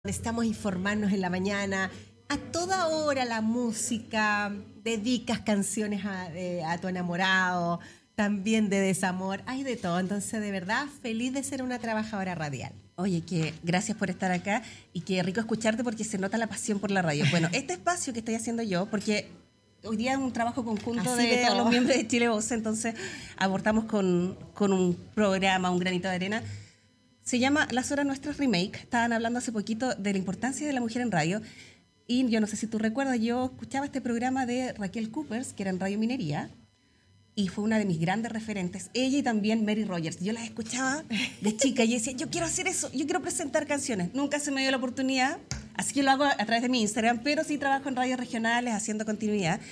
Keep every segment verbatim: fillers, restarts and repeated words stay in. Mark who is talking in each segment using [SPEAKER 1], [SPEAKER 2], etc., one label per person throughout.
[SPEAKER 1] Necesitamos informarnos en la mañana. A toda hora la música, dedicas canciones a, eh, a tu enamorado, también de desamor, hay de todo. Entonces, de verdad, feliz de ser una trabajadora radial.
[SPEAKER 2] Oye, que gracias por estar acá y qué rico escucharte porque se nota la pasión por la radio. Bueno, este espacio que estoy haciendo yo, porque hoy día es un trabajo conjunto
[SPEAKER 1] Así
[SPEAKER 2] de
[SPEAKER 1] veo.
[SPEAKER 2] todos los miembros de Chile Voz, entonces abortamos con, con un programa, un granito de arena. Se llama Las Horas Nuestras Remake. Estaban hablando hace poquito de la importancia de la mujer en radio. Y yo no sé si tú recuerdas, yo escuchaba este programa de Raquel Coopers, que era en Radio Minería, y fue una de mis grandes referentes. Ella y también Mary Rogers. Yo las escuchaba de chica y decía, yo quiero hacer eso, yo quiero presentar canciones. Nunca se me dio la oportunidad, así que lo hago a través de mi Instagram, pero sí trabajo en radios regionales haciendo continuidad.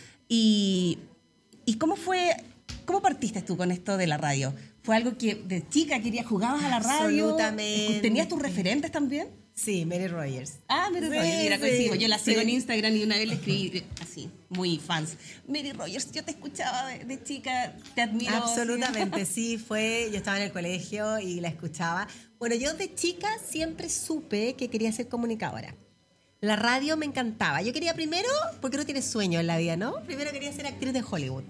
[SPEAKER 2] ¿Y, y cómo fue, cómo partiste tú con esto de la radio? ¿Fue algo que de chica querías, jugabas a la radio?
[SPEAKER 1] Absolutamente.
[SPEAKER 2] ¿Tenías tus referentes también?
[SPEAKER 1] Sí, Mary Rogers.
[SPEAKER 2] Ah, Mary
[SPEAKER 1] Sí,
[SPEAKER 2] Rogers, mira,
[SPEAKER 1] sí,
[SPEAKER 2] coincidimos. Yo la sigo
[SPEAKER 1] sí.
[SPEAKER 2] en Instagram y una vez le escribí eh, así, muy fans. Mary Rogers, yo te escuchaba de, de chica, te admiro.
[SPEAKER 1] Absolutamente, sí, fue, yo estaba en el colegio y la escuchaba. Bueno, yo de chica siempre supe que quería ser comunicadora. La radio me encantaba. Yo quería primero, porque uno tiene sueño en la vida, ¿no? Primero quería ser actriz de Hollywood.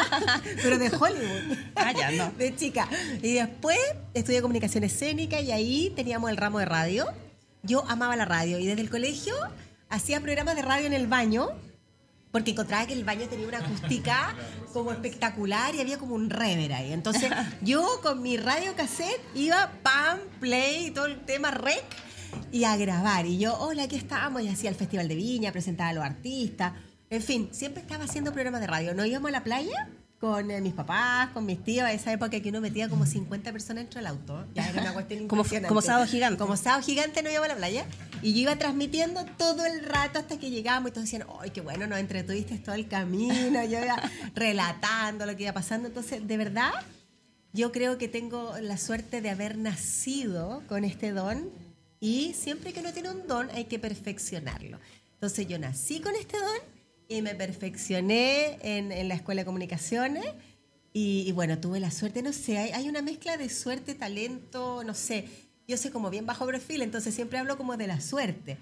[SPEAKER 1] Pero de Hollywood.
[SPEAKER 2] Ah, ya, no.
[SPEAKER 1] De chica. Y después estudié comunicación escénica y ahí teníamos el ramo de radio. Yo amaba la radio y desde el colegio hacía programas de radio en el baño porque encontraba que el baño tenía una acústica como espectacular y había como un rever ahí. Entonces yo con mi radio cassette iba pam, play, todo el tema rec y a grabar. Y yo, hola, aquí estamos. Y hacía el Festival de Viña, presentaba a los artistas. En fin, siempre estaba haciendo programas de radio. Nos íbamos a la playa con eh, mis papás, con mis tíos, a esa época que uno metía como cincuenta personas dentro del auto. Ya era una cuestión
[SPEAKER 2] Como-
[SPEAKER 1] impresionante.
[SPEAKER 2] como Sábado Gigante.
[SPEAKER 1] Como Sábado Gigante nos íbamos a la playa. Y yo iba transmitiendo todo el rato hasta que llegábamos y todos decían, ¡ay, qué bueno! Nos entretuviste todo el camino. Yo iba relatando lo que iba pasando. Entonces, de verdad, yo creo que tengo la suerte de haber nacido con este don. Y siempre que uno tiene un don, hay que perfeccionarlo. Entonces, yo nací con este don y me perfeccioné en, en la Escuela de Comunicaciones. Y, y bueno, tuve la suerte, no sé, hay, hay una mezcla de suerte, talento, no sé. Yo soy como bien bajo perfil, entonces siempre hablo como de la suerte.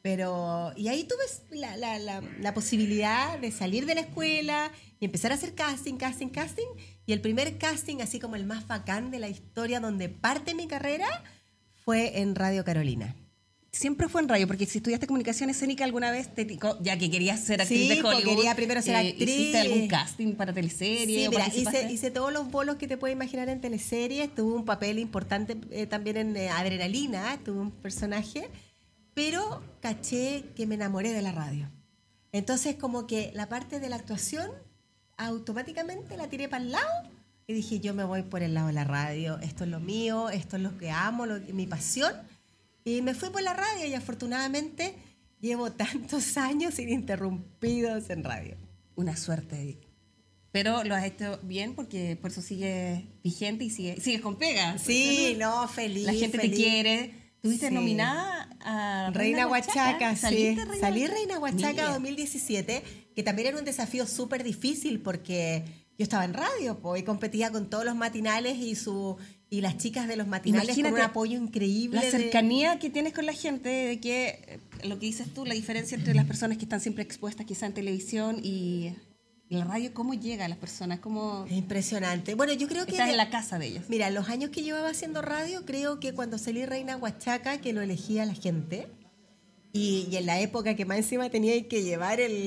[SPEAKER 1] Pero, y ahí tuve la, la, la, la posibilidad de salir de la escuela y empezar a hacer casting, casting, casting. Y el primer casting, así como el más bacán de la historia, donde parte mi carrera, fue en Radio Carolina.
[SPEAKER 2] Siempre fue en radio, porque si estudiaste comunicación escénica alguna vez, te picó, ya que querías ser actriz
[SPEAKER 1] Sí,
[SPEAKER 2] de
[SPEAKER 1] pues,
[SPEAKER 2] Hollywood.
[SPEAKER 1] quería primero ser actriz.
[SPEAKER 2] ¿Hiciste algún casting para teleserie?
[SPEAKER 1] Sí,
[SPEAKER 2] o
[SPEAKER 1] mira,
[SPEAKER 2] participaste?
[SPEAKER 1] hice, hice todos los bolos que te puedes imaginar en teleseries. Tuve un papel importante eh, también en eh, Adrenalina, tuve un personaje, pero caché que me enamoré de la radio. Entonces, como que la parte de la actuación, automáticamente la tiré para el lado y dije, yo me voy por el lado de la radio. Esto es lo mío, esto es lo que amo, lo, mi pasión. Y me fui por la radio y afortunadamente llevo tantos años ininterrumpidos en radio.
[SPEAKER 2] Una suerte. Pero lo has hecho bien porque por eso sigues vigente y sigue, sigues con pega.
[SPEAKER 1] Sí, no, feliz.
[SPEAKER 2] La gente
[SPEAKER 1] feliz.
[SPEAKER 2] te quiere. Estuviste
[SPEAKER 1] Sí.
[SPEAKER 2] nominada a
[SPEAKER 1] Reina Huachaca, sí.
[SPEAKER 2] ¿Saliste Reina
[SPEAKER 1] Salí
[SPEAKER 2] Huachaca?
[SPEAKER 1] Reina Huachaca
[SPEAKER 2] Mira.
[SPEAKER 1] dos mil diecisiete, que también era un desafío súper difícil porque yo estaba en radio po, y competía con todos los matinales y su y las chicas de los matinales
[SPEAKER 2] Imagínate
[SPEAKER 1] con un apoyo increíble.
[SPEAKER 2] La
[SPEAKER 1] de-
[SPEAKER 2] cercanía que tienes con la gente, de que eh, lo que dices tú, la diferencia entre las personas que están siempre expuestas quizá en televisión y la radio, ¿cómo llega a las personas? ¿Cómo
[SPEAKER 1] Es impresionante. Bueno, yo creo que...
[SPEAKER 2] estás
[SPEAKER 1] de-
[SPEAKER 2] en la casa de ellos?
[SPEAKER 1] Mira, los años que llevaba haciendo radio, creo que cuando salí Reina Huachaca, que lo elegía la gente, y, y en la época que más encima tenía que llevar el,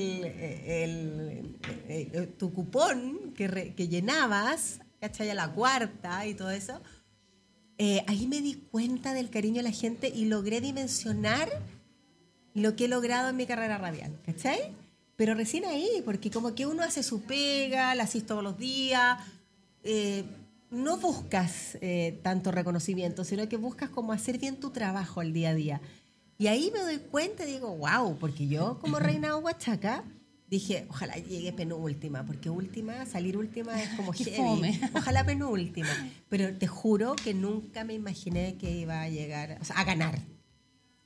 [SPEAKER 1] el- el- el- tu cupón que, re- que llenabas, ¿cachai? A la cuarta y todo eso, eh, ahí me di cuenta del cariño de la gente y logré dimensionar lo que he logrado en mi carrera radial, ¿cachai? Pero recién ahí, porque como que uno hace su pega, la haces todos los días, eh, no buscas eh, tanto reconocimiento, sino que buscas como hacer bien tu trabajo al día a día. Y ahí me doy cuenta y digo, wow, porque yo como Reina Huachaca dije, ojalá llegue penúltima, porque última, salir última es como
[SPEAKER 2] Qué
[SPEAKER 1] heavy.
[SPEAKER 2] fome.
[SPEAKER 1] Ojalá penúltima. Pero te juro que nunca me imaginé que iba a llegar, o sea, a ganar.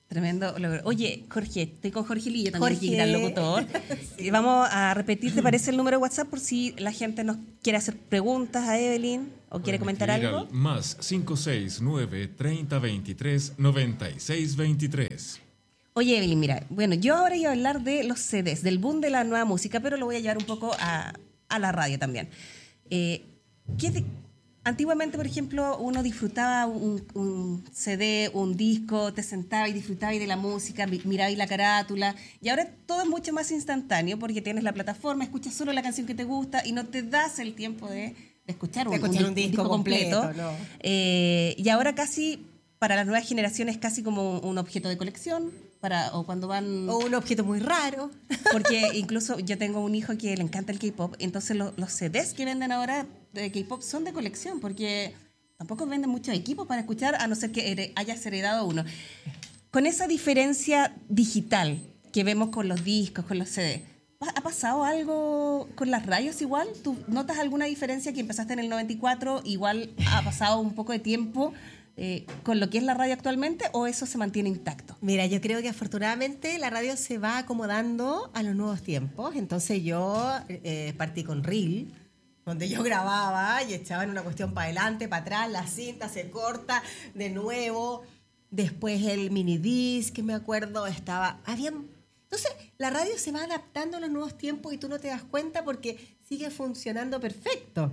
[SPEAKER 2] Tremendo logro. Oye, Jorge, estoy con Jorge Lillo, también
[SPEAKER 1] Jorge.
[SPEAKER 2] aquí, gran locutor. Y vamos a repetir, ¿te parece el número de WhatsApp por si la gente nos quiere hacer preguntas a Evelyn o quiere comentar algo?
[SPEAKER 3] Más cinco seis nueve, treinta veintitrés, noventa y seis veintitrés.
[SPEAKER 2] Oye, Evelyn, mira, bueno, yo ahora iba a hablar de los C Ds, del boom de la nueva música, pero lo voy a llevar un poco a, a la radio también. Eh, ¿qué de, Antiguamente, por ejemplo, uno disfrutaba un, un C D, un disco, te sentabas y disfrutabas de la música, mirabas la carátula, y ahora todo es mucho más instantáneo porque tienes la plataforma, escuchas solo la canción que te gusta y no te das el tiempo de, de escuchar, un,
[SPEAKER 1] de escuchar un,
[SPEAKER 2] un
[SPEAKER 1] disco,
[SPEAKER 2] disco completo.
[SPEAKER 1] completo ¿no?
[SPEAKER 2] eh, y ahora casi, para las nuevas generaciones, casi como un objeto de colección, para, o cuando van...
[SPEAKER 1] O un objeto muy raro.
[SPEAKER 2] Porque incluso yo tengo un hijo que le encanta el K-pop, entonces lo, los C Ds que venden ahora de K-pop son de colección, porque tampoco venden muchos equipos para escuchar, a no ser que her- hayas heredado uno. Con esa diferencia digital que vemos con los discos, con los C D, ¿ha pasado algo con las radios igual? ¿Tú notas alguna diferencia que empezaste en el noventa y cuatro, igual ha pasado un poco de tiempo eh, con lo que es la radio actualmente, o eso se mantiene intacto?
[SPEAKER 1] Mira, yo creo que afortunadamente la radio se va acomodando a los nuevos tiempos. Entonces yo eh, partí con Reel, donde yo grababa y echaba en una cuestión para adelante, para atrás, la cinta se corta de nuevo. Después el minidisc, que me acuerdo, estaba... Habían... Entonces la radio se va adaptando a los nuevos tiempos y tú no te das cuenta porque sigue funcionando perfecto.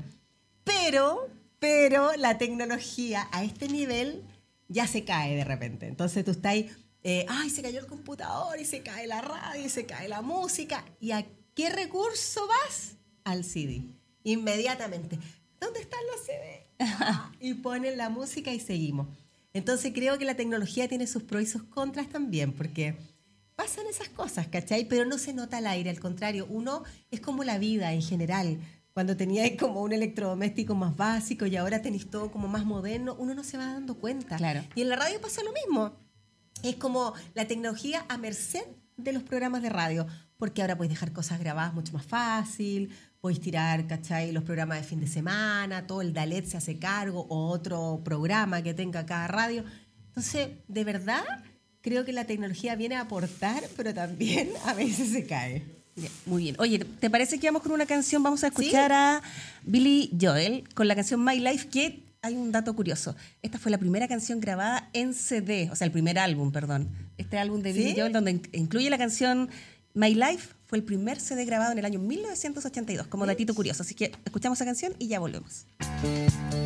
[SPEAKER 1] Pero, pero la tecnología a este nivel ya se cae de repente. Entonces tú estás ahí, eh, ay, se cayó el computador y se cae la radio y se cae la música. ¿Y a qué recurso vas? Al C D. Inmediatamente. ¿Dónde están los C D? Y ponen la música y seguimos. Entonces creo que la tecnología tiene sus pros y sus contras también, porque pasan esas cosas, ¿cachai? Pero no se nota al aire, al contrario, uno es como la vida en general. Cuando teníais como un electrodoméstico más básico y ahora tenéis todo como más moderno, uno no se va dando cuenta.
[SPEAKER 2] Claro.
[SPEAKER 1] Y en la radio pasa lo mismo. Es como la tecnología a merced de los programas de radio, porque ahora puedes dejar cosas grabadas mucho más fácil, puedes tirar, ¿cachai? Los programas de fin de semana, todo el Dalet se hace cargo, o otro programa que tenga cada radio. Entonces, de verdad, creo que la tecnología viene a aportar, pero también a veces se cae.
[SPEAKER 2] Bien, muy bien. Oye, ¿te parece que vamos con una canción? Vamos a escuchar ¿Sí? a Billy Joel con la canción My Life, que hay un dato curioso. Esta fue la primera canción grabada en C D, o sea, el primer álbum, perdón. Este álbum de Billy ¿Sí? Joel, donde incluye la canción My Life, fue el primer C D grabado en el año mil novecientos ochenta y dos, como datito curioso. Así que escuchamos esa canción y ya volvemos.